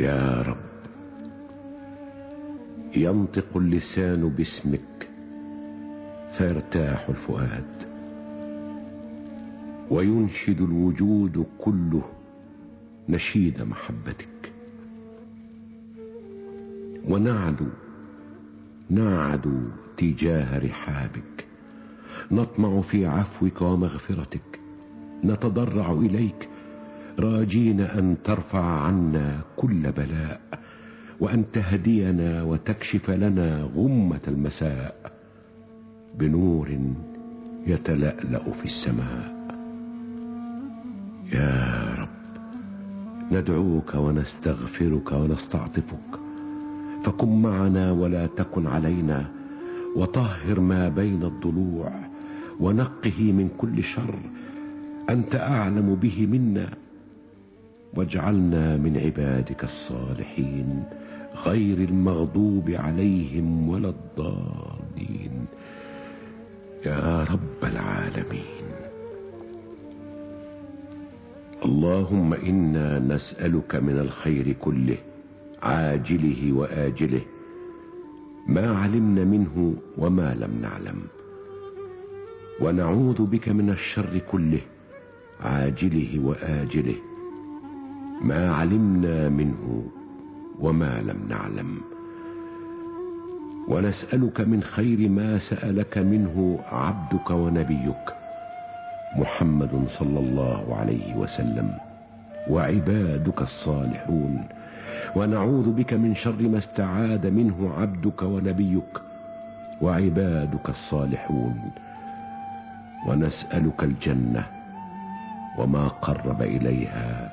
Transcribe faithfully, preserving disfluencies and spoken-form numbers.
يا رب، ينطق اللسان باسمك فيرتاح الفؤاد، وينشد الوجود كله نشيد محبتك. ونعدو نعدو تجاه رحابك، نطمع في عفوك ومغفرتك، نتضرع إليك راجين أن ترفع عنا كل بلاء، وأن تهدينا وتكشف لنا غمة المساء بنور يتلألأ في السماء. يا رب، ندعوك ونستغفرك ونستعطفك، فكن معنا ولا تكن علينا، وطهر ما بين الضلوع ونقه من كل شر أنت أعلم به منا، واجعلنا من عبادك الصالحين غير المغضوب عليهم ولا الضالين يا رب العالمين. اللهم إنا نسألك من الخير كله عاجله وآجله، ما علمنا منه وما لم نعلم، ونعوذ بك من الشر كله عاجله وآجله، ما علمنا منه وما لم نعلم، ونسألك من خير ما سألك منه عبدك ونبيك محمد صلى الله عليه وسلم وعبادك الصالحون، ونعوذ بك من شر ما استعاذ منه عبدك ونبيك وعبادك الصالحون، ونسألك الجنة وما قرب إليها